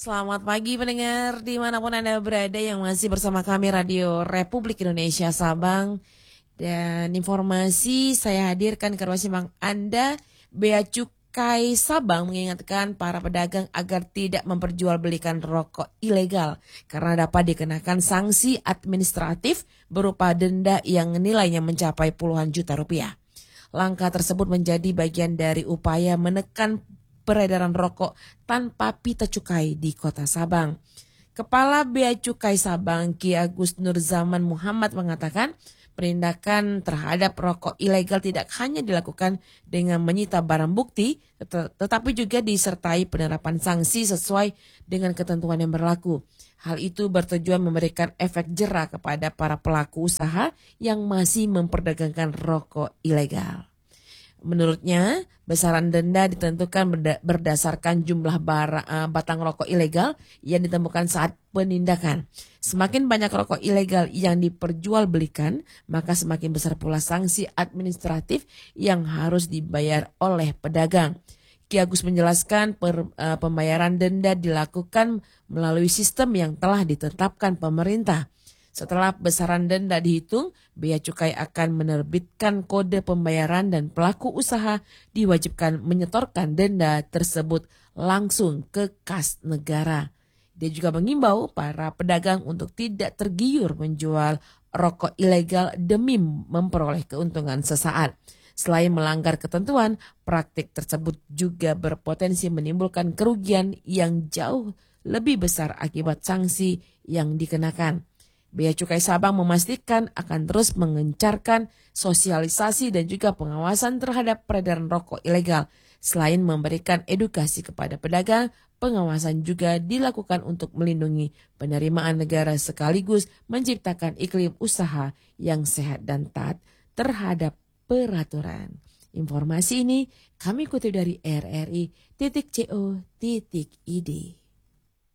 Selamat pagi pendengar dimanapun Anda berada yang masih bersama kami Radio Republik Indonesia Sabang. Dan informasi saya hadirkan ke ruang simak Anda. Bea Cukai Sabang mengingatkan para pedagang agar tidak memperjualbelikan rokok ilegal karena dapat dikenakan sanksi administratif berupa denda yang nilainya mencapai puluhan juta rupiah. Langkah tersebut menjadi bagian dari upaya menekan peredaran rokok tanpa pita cukai di Kota Sabang. Kepala Bea Cukai Sabang Ki Agus Nurzaman Muhammad mengatakan penindakan terhadap rokok ilegal tidak hanya dilakukan dengan menyita barang bukti, tetapi juga disertai penerapan sanksi sesuai dengan ketentuan yang berlaku. Hal itu bertujuan memberikan efek jera kepada para pelaku usaha yang masih memperdagangkan rokok ilegal. Menurutnya, besaran denda ditentukan berdasarkan jumlah batang rokok ilegal yang ditemukan saat penindakan. Semakin banyak rokok ilegal yang diperjualbelikan, maka semakin besar pula sanksi administratif yang harus dibayar oleh pedagang. Ki Agus menjelaskan pembayaran denda dilakukan melalui sistem yang telah ditetapkan pemerintah. Setelah besaran denda dihitung, Bea Cukai akan menerbitkan kode pembayaran dan pelaku usaha diwajibkan menyetorkan denda tersebut langsung ke kas negara. Dia juga mengimbau para pedagang untuk tidak tergiur menjual rokok ilegal demi memperoleh keuntungan sesaat. Selain melanggar ketentuan, praktik tersebut juga berpotensi menimbulkan kerugian yang jauh lebih besar akibat sanksi yang dikenakan. Bea Cukai Sabang memastikan akan terus mengencarkan sosialisasi dan juga pengawasan terhadap peredaran rokok ilegal. Selain memberikan edukasi kepada pedagang, pengawasan juga dilakukan untuk melindungi penerimaan negara sekaligus menciptakan iklim usaha yang sehat dan taat terhadap peraturan. Informasi ini kami kutip dari rri.co.id.